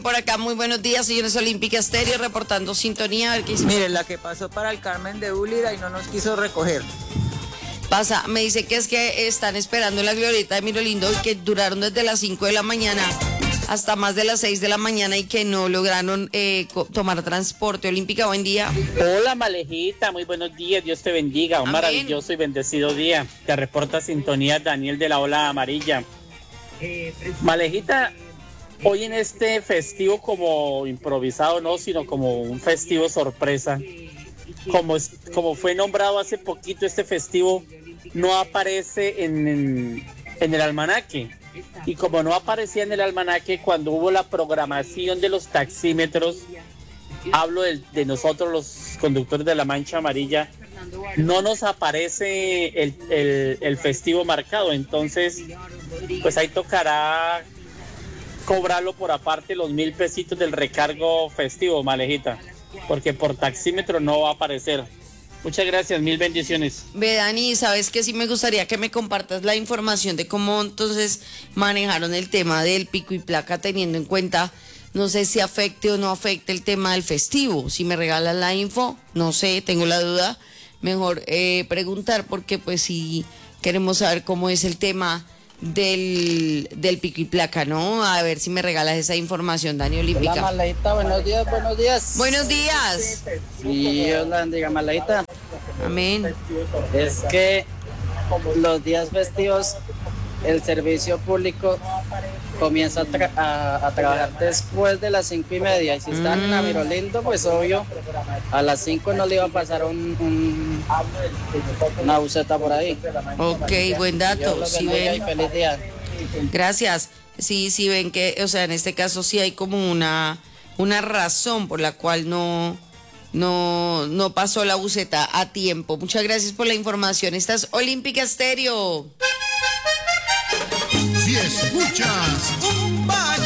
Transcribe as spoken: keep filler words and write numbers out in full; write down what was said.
Por acá, muy buenos días, señores Olímpica Estéreo, reportando sintonía. A ver qué hicimos. Mire, la que pasó para el Carmen de Úlida y no nos quiso recoger. Pasa, me dice que es que están esperando en la glorieta de Mirolindo y que duraron desde las cinco de la mañana hasta más de las seis de la mañana y que no lograron eh, tomar transporte. Olímpica, buen día. Hola, Malejita, muy buenos días, Dios te bendiga, un Amén. Maravilloso y bendecido día. Te reporta sintonía Daniel de la Ola Amarilla. Malejita, hoy en este festivo como improvisado, no, sino como un festivo sorpresa, como, es, como fue nombrado hace poquito este festivo, no aparece en, en, en el almanaque. Y como no aparecía en el almanaque cuando hubo la programación de los taxímetros, hablo de, de nosotros los conductores de la Mancha Amarilla, no nos aparece el, el, el festivo marcado, entonces pues ahí tocará cobrarlo por aparte los mil pesitos del recargo festivo, Malejita, porque por taxímetro no va a aparecer. Muchas gracias, mil bendiciones. Ve, Dani, sabes que sí me gustaría que me compartas la información de cómo entonces manejaron el tema del pico y placa, teniendo en cuenta, no sé si afecte o no afecte el tema del festivo. Si me regalas la info, no sé, tengo la duda. Mejor eh, preguntar, porque pues si queremos saber cómo es el tema del, del pico y placa, ¿no? A ver si me regalas esa información, Dani Olímpica. Hola, Malejita, buenos días, buenos días. Buenos días. Sí, Dios la bendiga, Malejita. Amén. Es que los días festivos el servicio público comienza a, tra- a, a trabajar después de las cinco y media, y si están mm. en la Mirolindo, pues obvio, a las cinco no le iba a pasar un, un una buseta por ahí. Ok, buen dato. Si ven, feliz día. Gracias. Sí, sí ven que, o sea, en este caso sí hay como una, una razón por la cual no, no, no pasó la buseta a tiempo. Muchas gracias por la información. Esta es Olímpica Estéreo. Si escuchas un baile